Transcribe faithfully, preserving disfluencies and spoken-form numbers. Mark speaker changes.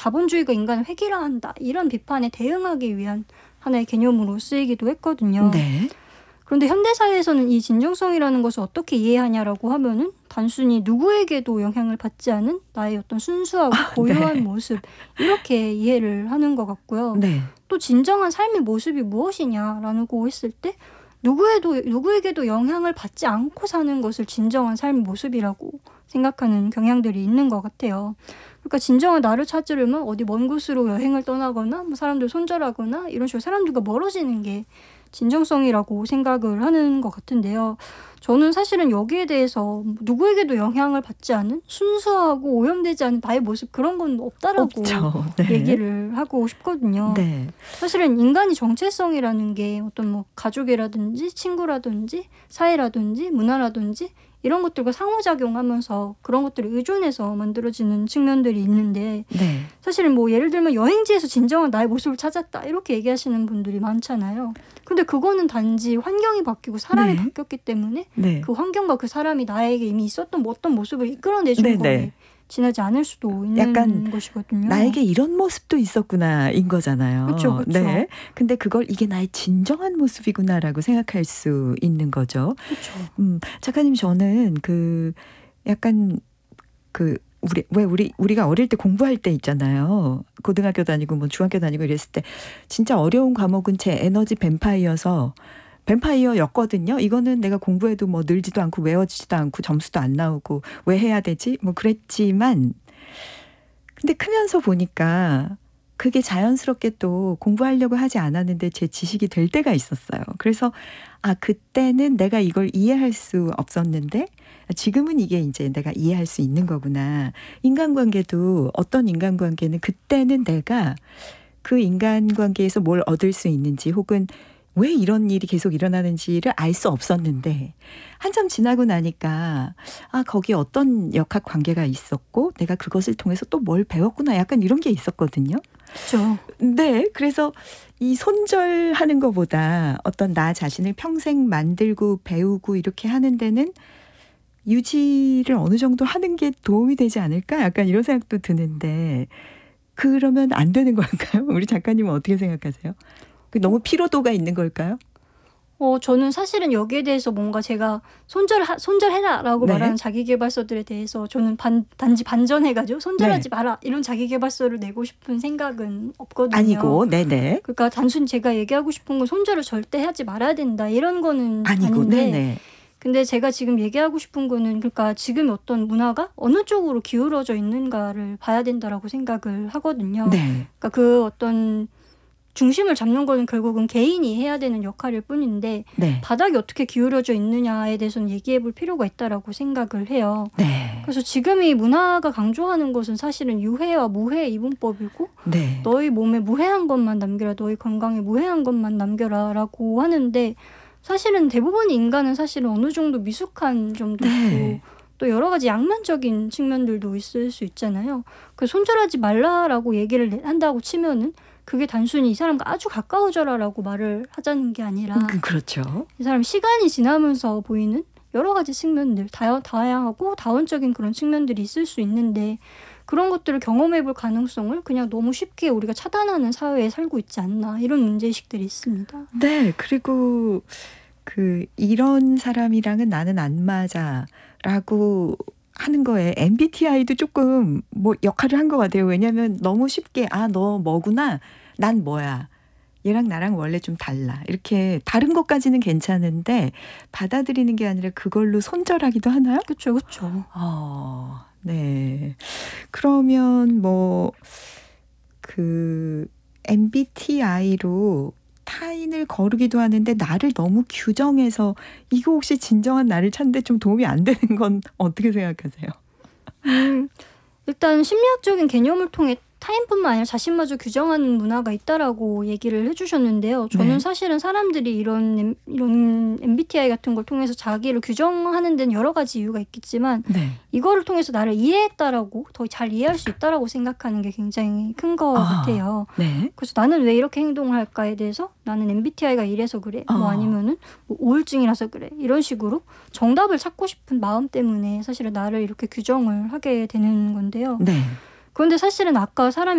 Speaker 1: 자본주의가 인간을 획일화한다 이런 비판에 대응하기 위한 하나의 개념으로 쓰이기도 했거든요.
Speaker 2: 네.
Speaker 1: 그런데 현대사회에서는 이 진정성이라는 것을 어떻게 이해하냐라고 하면은 단순히 누구에게도 영향을 받지 않은 나의 어떤 순수하고
Speaker 2: 아,
Speaker 1: 고요한
Speaker 2: 네.
Speaker 1: 모습 이렇게 이해를 하는 것 같고요.
Speaker 2: 네.
Speaker 1: 또 진정한 삶의 모습이 무엇이냐라고 했을 때 누구에도 누구에게도 영향을 받지 않고 사는 것을 진정한 삶의 모습이라고 생각하는 경향들이 있는 것 같아요. 그러니까 진정한 나를 찾으려면 어디 먼 곳으로 여행을 떠나거나 뭐 사람들 손절하거나 이런 식으로 사람들과 멀어지는 게 진정성이라고 생각을 하는 것 같은데요. 저는 사실은 여기에 대해서 누구에게도 영향을 받지 않은 순수하고 오염되지 않은 나의 모습 그런 건 없다라고
Speaker 2: 없죠. 네.
Speaker 1: 얘기를 하고 싶거든요.
Speaker 2: 네.
Speaker 1: 사실은 인간이 정체성이라는 게 어떤 뭐 가족이라든지 친구라든지 사회라든지 문화라든지 이런 것들과 상호작용하면서 그런 것들을 의존해서 만들어지는 측면들이 있는데
Speaker 2: 네.
Speaker 1: 사실은 뭐 예를 들면 여행지에서 진정한 나의 모습을 찾았다 이렇게 얘기하시는 분들이 많잖아요. 근데 그거는 단지 환경이 바뀌고 사람이
Speaker 2: 네.
Speaker 1: 바뀌었기 때문에
Speaker 2: 네.
Speaker 1: 그 환경과 그 사람이 나에게 이미 있었던 어떤 모습을 이끌어내준
Speaker 2: 네,
Speaker 1: 거에
Speaker 2: 네.
Speaker 1: 지나지 않을 수도 있는
Speaker 2: 약간
Speaker 1: 것이거든요.
Speaker 2: 나에게 이런 모습도 있었구나인 거잖아요.
Speaker 1: 그쵸, 그쵸.
Speaker 2: 네. 근데 그걸 이게 나의 진정한 모습이구나라고 생각할 수 있는 거죠.
Speaker 1: 그렇죠.
Speaker 2: 음, 작가님 저는 그 약간 그 우리 왜 우리 우리가 어릴 때 공부할 때 있잖아요. 고등학교 다니고 뭐 중학교 다니고 이랬을 때 진짜 어려운 과목은 제 에너지 뱀파이어서 뱀파이어였거든요. 이거는 내가 공부해도 뭐 늘지도 않고 외워지지도 않고 점수도 안 나오고 왜 해야 되지? 뭐 그랬지만 근데 크면서 보니까 그게 자연스럽게 또 공부하려고 하지 않았는데 제 지식이 될 때가 있었어요. 그래서 아 그때는 내가 이걸 이해할 수 없었는데 지금은 이게 이제 내가 이해할 수 있는 거구나. 인간관계도 어떤 인간관계는 그때는 내가 그 인간관계에서 뭘 얻을 수 있는지 혹은 왜 이런 일이 계속 일어나는지를 알 수 없었는데 한참 지나고 나니까 아 거기에 어떤 역학 관계가 있었고 내가 그것을 통해서 또 뭘 배웠구나 약간 이런 게 있었거든요.
Speaker 1: 그렇죠.
Speaker 2: 네. 그래서 이 손절하는 것보다 어떤 나 자신을 평생 만들고 배우고 이렇게 하는 데는 유지를 어느 정도 하는 게 도움이 되지 않을까 약간 이런 생각도 드는데 그러면 안 되는 걸까요? 우리 작가님은 어떻게 생각하세요? 너무 피로도가 있는 걸까요?
Speaker 1: 어, 저는 사실은 여기에 대해서 뭔가 제가 손절, 손절해라라고
Speaker 2: 네.
Speaker 1: 말하는 자기계발서들에 대해서 저는 반, 단지 반전해가지고 손절하지
Speaker 2: 네.
Speaker 1: 마라 이런 자기계발서를 내고 싶은 생각은 없거든요.
Speaker 2: 아니고, 네네.
Speaker 1: 그러니까 단순히 제가 얘기하고 싶은 건 손절을 절대 하지 말아야 된다 이런 거는
Speaker 2: 아니고,
Speaker 1: 아닌데
Speaker 2: 네네.
Speaker 1: 근데 제가 지금 얘기하고 싶은 거는 그러니까 지금 어떤 문화가 어느 쪽으로 기울어져 있는가를 봐야 된다라고 생각을 하거든요.
Speaker 2: 네.
Speaker 1: 그러니까 그 어떤 중심을 잡는 거는 결국은 개인이 해야 되는 역할일 뿐인데
Speaker 2: 네.
Speaker 1: 바닥이 어떻게 기울어져 있느냐에 대해서는 얘기해 볼 필요가 있다라고 생각을 해요.
Speaker 2: 네.
Speaker 1: 그래서 지금 이 문화가 강조하는 것은 사실은 유해와 무해 이분법이고
Speaker 2: 네.
Speaker 1: 너희 몸에 무해한 것만 남겨라, 너희 건강에 무해한 것만 남겨라라고 하는데 사실은 대부분의 인간은 사실은 어느 정도 미숙한 점도
Speaker 2: 네.
Speaker 1: 있고 또 여러 가지 양면적인 측면들도 있을 수 있잖아요. 그 손절하지 말라라고 얘기를 한다고 치면은 그게 단순히 이 사람과 아주 가까워져라라고 말을 하자는 게 아니라
Speaker 2: 음, 그렇죠.
Speaker 1: 이 사람 시간이 지나면서 보이는 여러 가지 측면들, 다, 다양하고 다원적인 그런 측면들이 있을 수 있는데 그런 것들을 경험해 볼 가능성을 그냥 너무 쉽게 우리가 차단하는 사회에 살고 있지 않나 이런 문제의식들이 있습니다.
Speaker 2: 네. 그리고 그 이런 사람이랑은 나는 안 맞아라고 하는 거에 엠비티아이도 조금 뭐 역할을 한 것 같아요. 왜냐하면 너무 쉽게 아, 너 뭐구나. 난 뭐야. 얘랑 나랑 원래 좀 달라. 이렇게 다른 것까지는 괜찮은데 받아들이는 게 아니라 그걸로 손절하기도 하나요?
Speaker 1: 그렇죠. 그렇죠.
Speaker 2: 어, 네. 그러면 뭐 그 엠비티아이로 타인을 거르기도 하는데 나를 너무 규정해서 이거 혹시 진정한 나를 찾는데 좀 도움이 안 되는 건 어떻게 생각하세요?
Speaker 1: 음, 일단 심리학적인 개념을 통해 타인뿐만 아니라 자신마저 규정하는 문화가 있다라고 얘기를 해주셨는데요. 저는
Speaker 2: 네.
Speaker 1: 사실은 사람들이 이런 엠- 이런 엠비티아이 같은 걸 통해서 자기를 규정하는 데는 여러 가지 이유가 있겠지만
Speaker 2: 네.
Speaker 1: 이거를 통해서 나를 이해했다라고 더 잘 이해할 수 있다라고 생각하는 게 굉장히 큰 것
Speaker 2: 아,
Speaker 1: 같아요.
Speaker 2: 네.
Speaker 1: 그래서 나는 왜 이렇게 행동을 할까에 대해서 나는 엠비티아이가 이래서 그래. 뭐
Speaker 2: 어.
Speaker 1: 아니면은 뭐 우울증이라서 그래. 이런 식으로 정답을 찾고 싶은 마음 때문에 사실은 나를 이렇게 규정을 하게 되는 건데요.
Speaker 2: 네.
Speaker 1: 그런데 사실은 아까 사람이